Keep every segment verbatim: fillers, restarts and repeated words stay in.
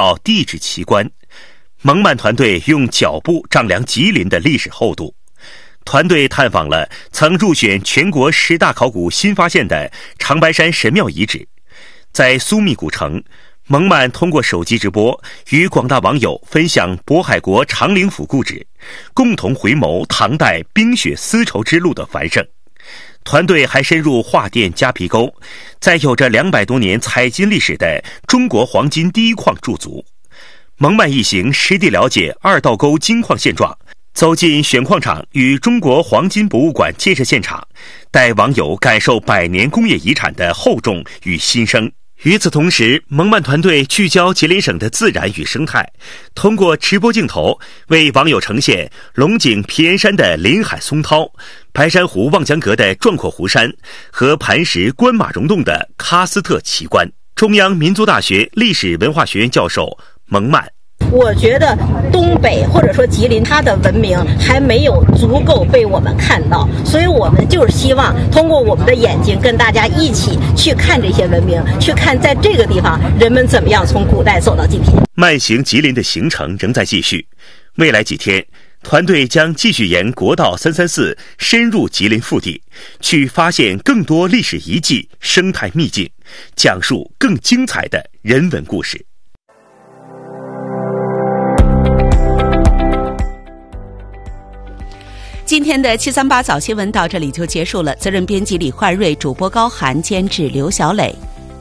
到地质奇观。蒙曼团队用脚步丈量吉林的历史厚度。团队探访了曾入选全国十大考古新发现的长白山神庙遗址。在苏密古城，蒙曼通过手机直播与广大网友分享渤海国长陵府故址，共同回眸唐代冰雪丝绸之路的繁盛。团队还深入桦甸夹皮沟，在有着两百多年采金历史的中国黄金第一矿驻足。蒙曼一行实地了解二道沟金矿现状，走进选矿场与中国黄金博物馆建设现场，带网友感受百年工业遗产的厚重与新生。与此同时，蒙曼团队聚焦吉林省的自然与生态，通过直播镜头为网友呈现龙井皮岩山的林海松涛、白山湖望江阁的壮阔湖山和磐石关马溶洞的喀斯特奇观。中央民族大学历史文化学院教授蒙曼， 我觉得东北或者说吉林，它的文明还没有足够被我们看到，所以我们就是希望通过我们的眼睛跟大家一起去看这些文明，去看在这个地方人们怎么样从古代走到今天。 慢行吉林的行程仍在继续，未来几天团队将继续沿国道三三四深入吉林腹地，去发现更多历史遗迹、生态秘境，讲述更精彩的人文故事。 今天的七三八早新闻到这里就结束了，责任编辑李焕瑞，主播高涵，监制刘小磊。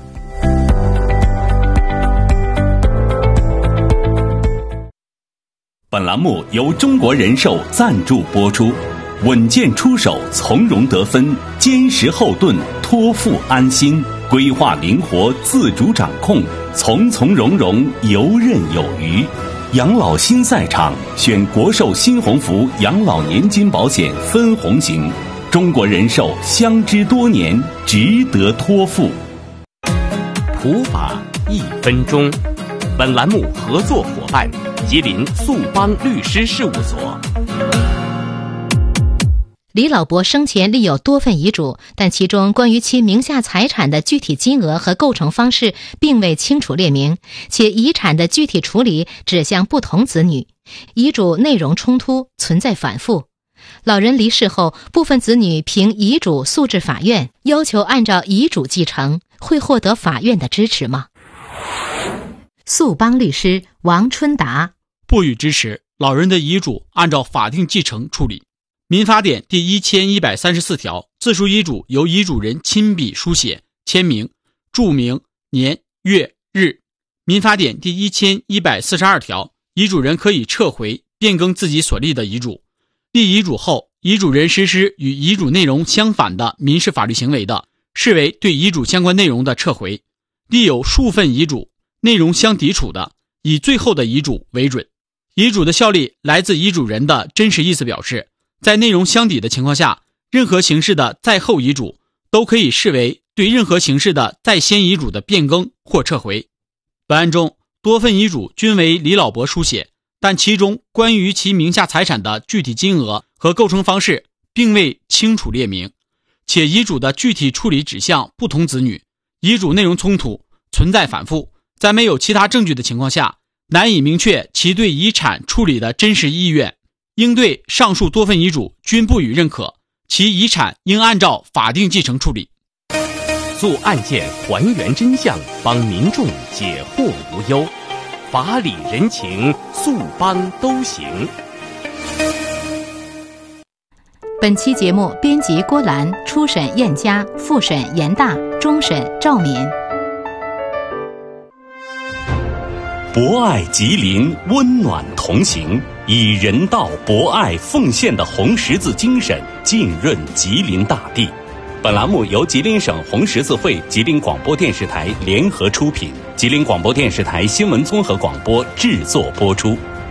本栏目由中国人寿赞助播出，稳健出手，从容得分，坚实后盾，托付安心，规划灵活，自主掌控，从从容容，游刃有余。养老新赛场，选国寿新鸿福养老年金保险分红型，中国人寿相知多年，值得托付。 普法一分钟，本栏目合作伙伴吉林速邦律师事务所。 李老伯生前立有多份遗嘱，但其中关于其名下财产的具体金额和构成方式并未清楚列明，且遗产的具体处理指向不同子女，遗嘱内容冲突，存在反复。老人离世后，部分子女凭遗嘱诉至法院，要求按照遗嘱继承，会获得法院的支持吗？速邦律师王春达： 不予支持，老人的遗嘱按照法定继承处理。民法典第一千一百三十四条，自书遗嘱由遗嘱人亲笔书写、签名、注明年、月、日。民法典第一千一百四十二条，遗嘱人可以撤回、变更自己所立的遗嘱。立遗嘱后，遗嘱人实施与遗嘱内容相反的民事法律行为的，视为对遗嘱相关内容的撤回。立有数份遗嘱，内容相抵触的，以最后的遗嘱为准。遗嘱的效力来自遗嘱人的真实意思表示，在内容相抵的情况下，任何形式的在后遗嘱都可以视为对任何形式的在先遗嘱的变更或撤回。本案中，多份遗嘱均为李老伯书写，但其中关于其名下财产的具体金额和构成方式并未清楚列明，且遗嘱的具体处理指向不同子女，遗嘱内容冲突，存在反复，在没有其他证据的情况下，难以明确其对遗产处理的真实意愿，应对上述多份遗嘱均不予认可，其遗产应按照法定继承处理。 做案件还原真相，帮民众解惑无忧，法理人情，速邦都行。 本期节目编辑郭兰，初审燕佳，复审严大，终审赵敏。 博爱吉林，温暖同行，以人道、博爱、奉献的红十字精神浸润吉林大地。本栏目由吉林省红十字会、吉林广播电视台联合出品，吉林广播电视台新闻综合广播制作播出。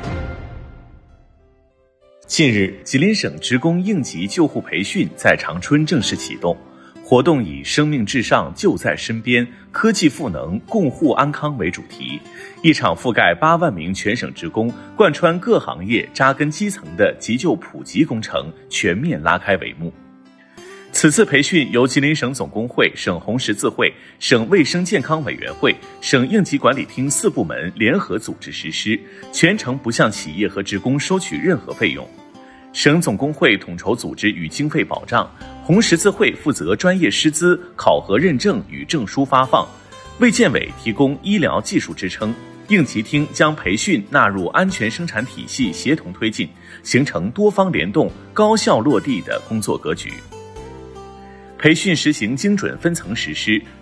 近日，吉林省职工应急救护培训在长春正式启动。活动以生命至上就在身边，科技赋能共护安康为主题，一场覆盖八万名全省职工，贯穿各行业扎根基层的急救普及工程全面拉开帷幕。 此次培训由吉林省总工会、省红十字会、省卫生健康委员会、省应急管理厅四部门联合组织实施，全程不向企业和职工收取任何费用。省总工会统筹组织与经费保障，红十字会负责专业师资、考核认证与证书发放，卫健委提供医疗技术支撑，应急厅将培训纳入安全生产体系协同推进，形成多方联动、高效落地的工作格局。培训实行精准分层实施，